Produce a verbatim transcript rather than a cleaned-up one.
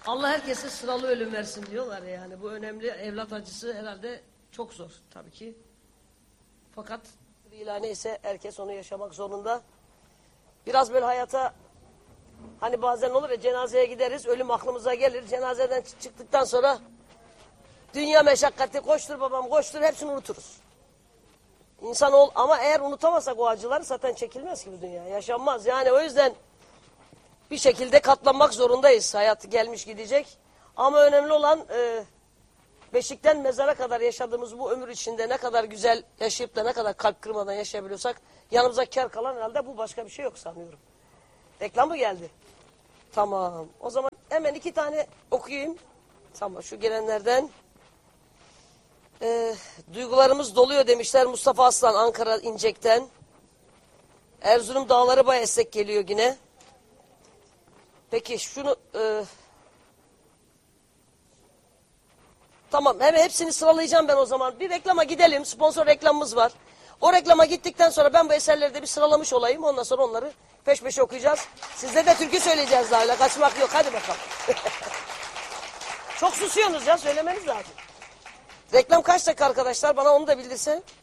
Allah herkese sıralı ölüm versin diyorlar yani. Bu önemli. Evlat acısı herhalde çok zor tabii ki. Fakat ilah neyse herkes onu yaşamak zorunda. Biraz böyle hayata, hani bazen olur ya, cenazeye gideriz, ölüm aklımıza gelir. Cenazeden çıktıktan sonra dünya meşakkati, koştur babam koştur, hepsini unuturuz. İnsan ol, ama eğer unutamazsak o acıları zaten çekilmez ki bu dünya. Yaşanmaz. Yani o yüzden bir şekilde katlanmak zorundayız. Hayat gelmiş gidecek. Ama önemli olan e, beşikten mezara kadar yaşadığımız bu ömür içinde ne kadar güzel yaşayıp da ne kadar kalp kırmadan yaşayabiliyorsak yanımıza kar kalan herhalde bu, başka bir şey yok sanıyorum. Reklam mı geldi? Tamam. O zaman hemen iki tane okuyayım. Tamam, şu gelenlerden. Ee, duygularımız doluyor demişler Mustafa Aslan Ankara İncek'ten. Erzurum dağları bayağı esek geliyor yine. Peki şunu e, tamam, hemen hepsini sıralayacağım ben o zaman. Bir reklama gidelim. Sponsor reklamımız var. O reklama gittikten sonra ben bu eserleri de bir sıralamış olayım. Ondan sonra onları peş peşe okuyacağız. Sizde de türkü söyleyeceğiz daha, öyle kaçmak yok. Hadi bakalım. Çok susuyorsunuz ya, söylemeniz lazım. Reklam kaç dakika arkadaşlar? Bana onu da bildirsen.